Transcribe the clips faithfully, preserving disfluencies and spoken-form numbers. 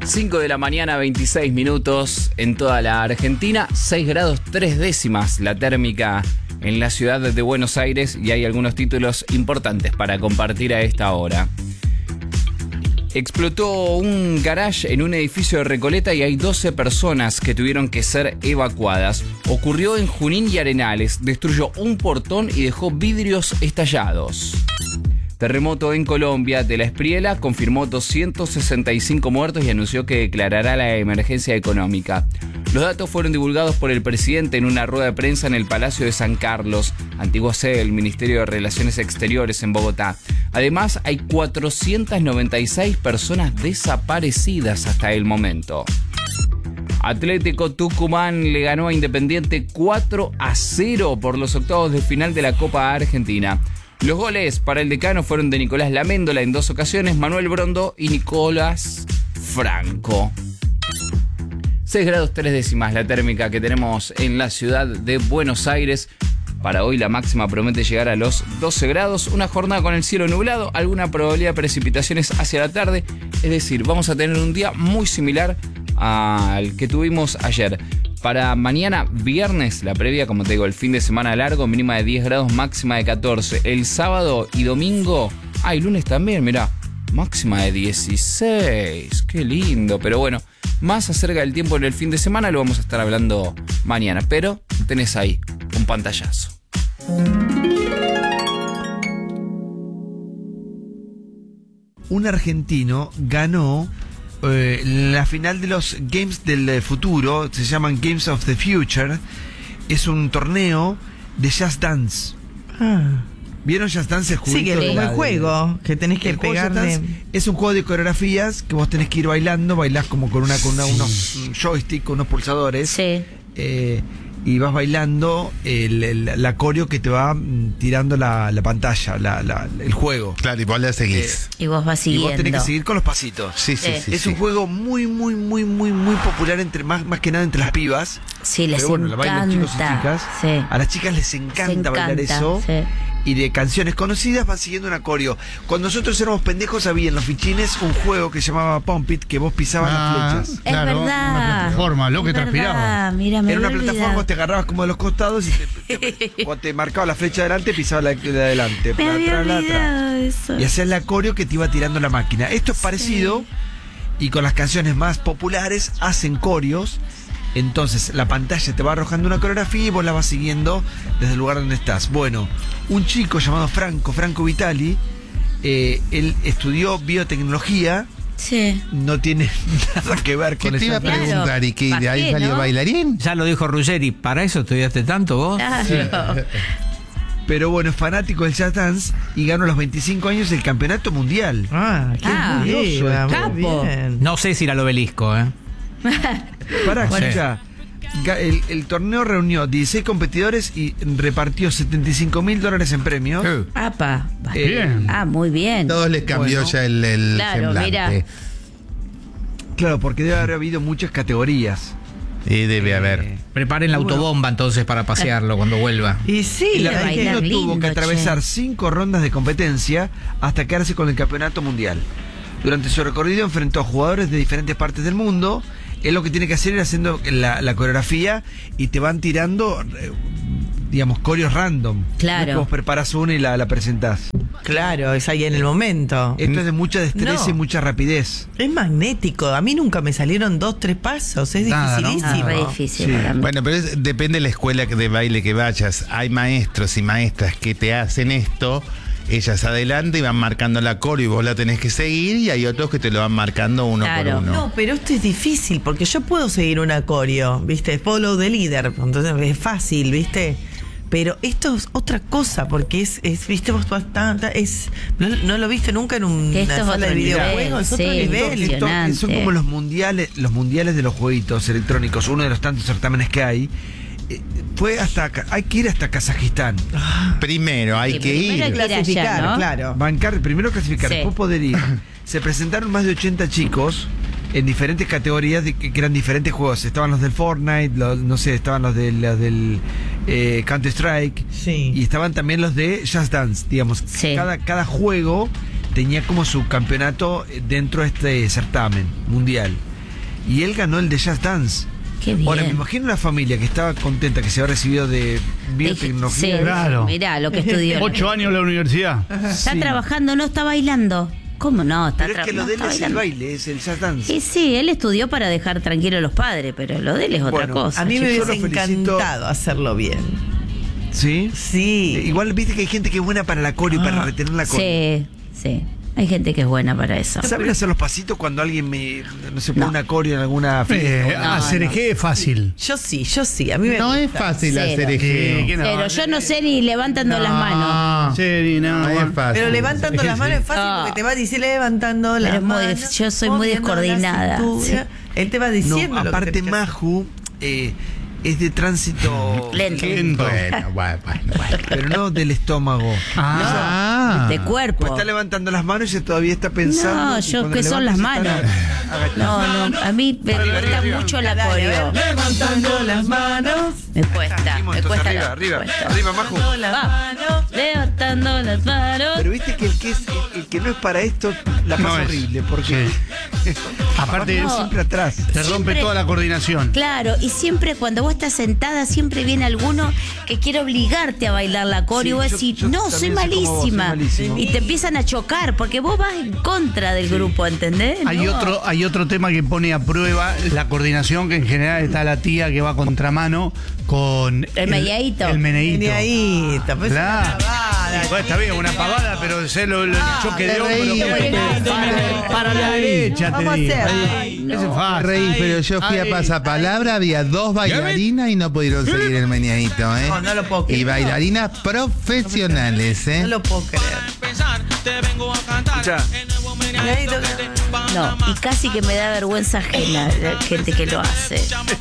cinco de la mañana, veintiséis minutos en toda la Argentina, seis grados tres décimas la térmica en la ciudad de Buenos Aires y hay algunos títulos importantes para compartir a esta hora. Explotó un garage en un edificio de Recoleta y hay doce personas que tuvieron que ser evacuadas. Ocurrió en Junín y Arenales, destruyó un portón y dejó vidrios estallados. Terremoto en Colombia. De la Espriella confirmó doscientos sesenta y cinco muertos y anunció que declarará la emergencia económica. Los datos fueron divulgados por el presidente en una rueda de prensa en el Palacio de San Carlos, antigua sede del Ministerio de Relaciones Exteriores en Bogotá. Además, hay cuatrocientas noventa y seis personas desaparecidas hasta el momento. Atlético Tucumán le ganó a Independiente cuatro a cero por los octavos de final de la Copa Argentina. Los goles para el decano fueron de Nicolás Laméndola en dos ocasiones, Manuel Brondó y Nicolás Franco. seis grados tres décimas la térmica que tenemos en la ciudad de Buenos Aires. Para hoy la máxima promete llegar a los doce grados. Una jornada con el cielo nublado, alguna probabilidad de precipitaciones hacia la tarde. Es decir, vamos a tener un día muy similar al que tuvimos ayer. Para mañana viernes, la previa, como te digo, el fin de semana largo, mínima de diez grados, máxima de catorce. El sábado y domingo, ah, y lunes también, mirá, máxima de dieciséis. Qué lindo, pero bueno, más acerca del tiempo en el fin de semana lo vamos a estar hablando mañana. Pero tenés ahí un pantallazo. Un argentino ganó eh, la final de los Games del Futuro, se llaman Games of the Future. Es un torneo de Just Dance. Ah. ¿Vieron Just Dance? El Sí, que es como el de, juego, que tenés que el juego Just pegarle. Dance es un juego de coreografías que vos tenés que ir bailando, bailás como con una con una, Sí. unos joysticks, unos pulsadores. Sí. Eh, y vas bailando el, el, la coreo que te va mm, tirando la, la pantalla, la, la, el juego. Claro, y vos la seguís. Y vos vas Y siguiendo. vos tenés que seguir con los pasitos. Sí, sí, Sí. sí. Es sí. un juego muy, muy, muy, muy, muy popular entre más, más que nada entre las pibas. Sí, les Pero bueno, la bailan encanta. chicos y chicas. Sí. A las chicas les encanta, Se bailar encanta, eso. sí. Y de canciones conocidas van siguiendo una coreo. Cuando nosotros éramos pendejos había en los fichines un juego que se llamaba Pump It, que vos pisabas Ah, las flechas. Es Claro, verdad. una plataforma, lo que Es transpiraba. verdad, Mira, me Era una había plataforma, olvidado. vos te agarrabas como de los costados y te, te- cuando te marcaba la flecha adelante, pisabas la de adelante. Me la de había atrás, la de atrás. olvidado eso. Y hacías la coreo que te iba tirando la máquina. Esto es parecido, y con las canciones más populares hacen coreos. Entonces la pantalla te va arrojando una coreografía y vos la vas siguiendo desde el lugar donde estás. Bueno, un chico llamado Franco, Franco Vitali, eh, él estudió biotecnología, Sí. no tiene nada que ver ¿Qué con te iba a esa- Claro. preguntar? ¿Y que ¿Pa' de ahí qué, salió no? bailarín? Ya lo dijo Ruggeri, ¿para eso estudiaste tanto vos? Claro. Pero bueno, es fanático del Just Dance y ganó a los veinticinco años el campeonato mundial. Ah, qué Ah, curioso, esto. Capo. bien. No sé si era el obelisco, ¿eh? Para Bueno. escuchar. Ga- El, el torneo reunió dieciséis competidores y repartió setenta y cinco mil dólares en premios. Eh, Apa. Eh, Bien. Ah, muy bien. Todos les cambió Bueno. ya el, el Claro, semblante. mira. Claro, porque debe haber habido muchas categorías. Y debe Eh, haber. Preparen la Bueno. autobomba entonces para pasearlo cuando vuelva. Y sí, El bailar argentino lindo, tuvo que che. atravesar cinco rondas de competencia hasta quedarse con el campeonato mundial. Durante su recorrido enfrentó a jugadores de diferentes partes del mundo. Él lo que tiene que hacer es haciendo la, la coreografía y te van tirando, eh, digamos, coreos random. Claro. No es que vos preparas una y la, la presentás. claro, es ahí en el momento. Esto es de mucha destreza No. y mucha rapidez. Es magnético. A mí nunca me salieron dos, tres pasos. Es Nada, ¿no? Ah, dificilísimo. re difícil Sí. para mí. Bueno, pero es- depende de la escuela de baile que vayas. Hay maestros y maestras que te hacen esto, ellas adelante y van marcando la coreo y vos la tenés que seguir, y hay otros que te lo van marcando uno Claro. por uno. No, pero esto es difícil porque yo puedo seguir una coreo, ¿viste? Follow the leader. Entonces es fácil, ¿viste? Pero esto es otra cosa porque es, es ¿viste? Vos vas tan- tan- es, no, no lo viste nunca en un, Que esto una es sala otro de nivel, videojuegos, es otro sí. nivel. Esto- esto- Impresionante. son como los mundiales, los mundiales de los jueguitos electrónicos, uno de los tantos certámenes que hay. Eh, Fue hasta Ca- hay que ir hasta Kazajistán. Primero hay Sí, que primero ir. hay que ir allá, Clasificar, ¿no? claro. Bancar, primero clasificar, Sí. después poder ir. Se presentaron más de ochenta chicos en diferentes categorías de, que que eran diferentes juegos. Estaban los del Fortnite, los, no sé, estaban los del, los del eh, Counter Strike. Sí. Y estaban también los de Just Dance, digamos. Sí. Cada, cada juego tenía como su campeonato dentro de este certamen mundial. y él ganó el de Just Dance. Qué bien. Ahora, me imagino una familia que estaba contenta que se había recibido de biotecnología. Sí, Claro. mirá lo que estudió. Ocho años en la universidad. Está Sí. trabajando, no está bailando. ¿Cómo no? Está Pero es que tra- lo no de él está es el bailando. baile, es el Just Dance. Y sí, él estudió para dejar tranquilos a los padres, pero lo de él es otra Bueno, cosa. A mí me Yo hubiese lo felicito. encantado hacerlo bien. ¿Sí? Sí. Eh, Igual viste que hay gente que es buena para la coreo y para retener la coreo. Sí, sí. Hay gente que es buena para eso. ¿Saben hacer los pasitos cuando alguien me, no sé, pone No. una coreo en alguna fiesta? Eh, No, hacer no. eje es fácil. Yo sí, yo sí. A mí me No gusta. es fácil Cero. hacer eje. ¿qué no? Pero yo no sé ni levantando las manos. No, Sí, no, no es bueno. fácil. Pero levantando las manos es fácil Ah. porque te va diciendo levantando las Pero es muy manos. difícil. Yo soy muy moviendo la descoordinada. cintura. Él te va diciendo. No, lo que aparte tenés que hacer. Maju eh, es de tránsito Lento. Lento. Bueno, bueno, bueno, bueno. pero no del estómago. Ah. De cuerpo. Pues está levantando las manos y ella todavía está pensando. No, y yo cuando que son las levanta, manos. ya está agachada. No, no, a mí me cuesta mucho la coreo. Levantando las manos. Me cuesta, Seguimos, me entonces, cuesta arriba, la- arriba, cuesta. arriba, Maju. Las Va. manos. Levantando las manos. Pero viste que el que, es, el, el que no es para esto la pasa No es. horrible, porque Aparte, No. siempre atrás. te rompe Siempre- toda la coordinación. Claro, y siempre cuando vos estás sentada, siempre viene alguno que quiere obligarte a bailar la coreo Sí, y vos yo- decís, yo no, soy también soy como vos, soy malísima. malísimo. Y te empiezan a chocar, porque vos vas en contra del grupo, ¿entendés? Hay No. otro, hay otro tema que pone a prueba la coordinación, que en general está la tía que va a contramano con El meneíto. El meneíto. Meneíto, pues Claro. una pavada, Bueno, está bien, una pavada, pero sé lo, lo- el choque de te hombro. reí, que- te- para, para la derecha, te Vamos a digo. hacer. Ay, ese es fácil. Reí, pero yo fui a Ay, Pasapalabra, había dos bailarinas y no pudieron seguir el meneadito, ¿eh? No, no lo puedo Y creer. bailarinas profesionales, ¿eh? No lo puedo creer. Escuchá, Meneíto. No, y casi que me da vergüenza ajena la gente que lo hace.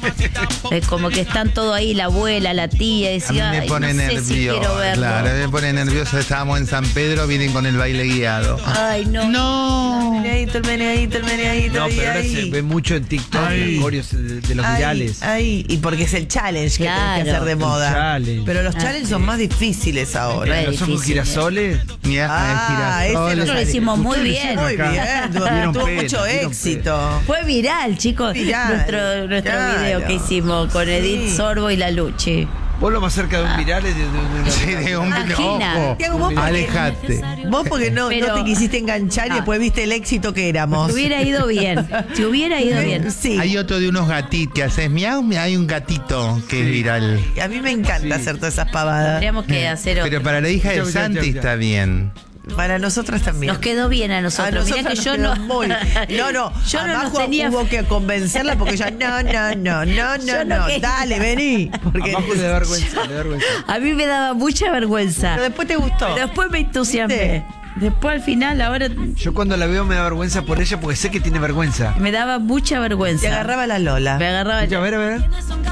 Es como que están todo ahí, la abuela, la tía, y A mí decía, me "Ay, pone no sé nervioso. si quiero verlo". Claro, me pone nervioso. Estábamos en San Pedro, vienen con el baile guiado. Ay, no. No. El meneíto, el meneíto, el meneíto. no, y pero ahora ahí. se ve mucho en TikTok, Ay. los coreos de, de los Ahí, virales. ahí. Y porque es el challenge que Claro. tenés que hacer de El moda. challenge. Pero los Ah, challenges sí. son más difíciles ahora. Re Los ojos difícil, girasoles. Mira, Ah, ese girasoles. Nosotros lo hicimos muy bien. Muy acá. bien, tuvo, Dieron tuvo pena, mucho dieron éxito. Fue viral, chicos. Viral, Nuestro, nuestro claro. video que hicimos con Edith Sí. Sorbo y la Luchi. Vos lo más cerca de un viral es de, de- de una- Sí, de un Ajena. ojo. Tiago, vos porque- Alejate. Vos porque no, Pero- no te quisiste enganchar y Ah. después viste el éxito que éramos. Si hubiera ido bien. Si hubiera ido bien. Sí. Hay otro de unos gatitos que haces miau, miau, hay un gatito que es viral. A mí me encanta hacer todas esas pavadas. Tendríamos que hacer otro. Pero para la hija de Chau, chau, Santi chau, chau. está bien. Para nosotras también. Nos quedó bien a A nosotros. Mirá nosotras que yo nos no. quedó muy- No, no. Yo a no nos Majo tenía. hubo que convencerla porque ella, no, no, no, no, Yo no, no no. quería. Dale, vení. Porque Abajo le da vergüenza, le da vergüenza. A mí me daba mucha vergüenza. Pero después te gustó. Pero después me entusiasmé. ¿Viste? Después al final, ahora Yo cuando la veo me da vergüenza por ella porque sé que tiene vergüenza. me daba mucha vergüenza. Te agarraba la Lola. Me agarraba. Escucha, a ver, a ver.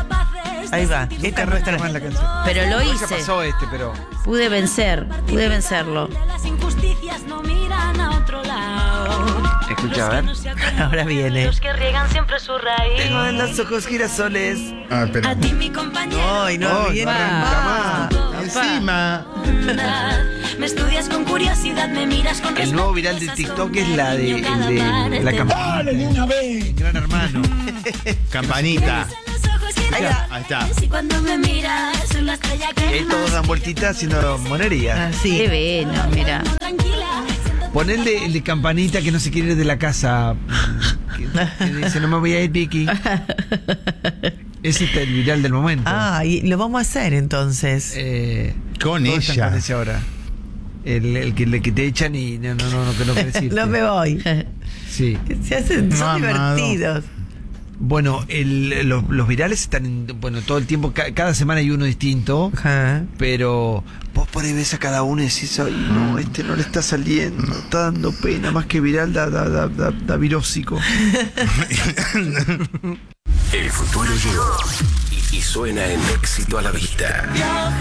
Ahí va. Esta es nuestra. Más la canción. Pero lo Ya hice. pasó este, pero. Pude vencer. Pude vencerlo. Las injusticias no miran a otro lado. Escucha, a ver. Ahora viene. Los que riegan siempre su raíz. Tengo en los ojos girasoles. Ah, pero. A ti mi compañero. Ay, no, No, viene no, más. Encima. Me estudias con curiosidad, me miras con El nuevo viral de TikTok es la de, el de la campanita. Gran hermano. Campanita. Ahí va. Ahí está. Y cuando me miras, soy la estrella Y que ahí todos dan vueltitas haciendo monería. Así. Qué bueno, mira. tranquila. Ponele el de campanita que no se quiere ir de la casa. Que, que dice, no me voy a ir, Vicky. Ese es el viral del momento. Ah, y lo vamos a hacer entonces. Eh, Con todos están ella. con ese ahora. El, el que, el que te echan y no, no, no, no, que no querés irte. No me voy. Sí. Se hacen, son Mamado. divertidos. Bueno, el- los, los virales están, en- bueno, todo el tiempo, ca- cada semana hay uno distinto, Ajá. pero vos por ahí ves a cada uno y decís, ay, no, este no le está saliendo, está dando pena, más que viral, da, da, da, da, da virósico. El futuro llegó y, y suena en Éxito a la Vista.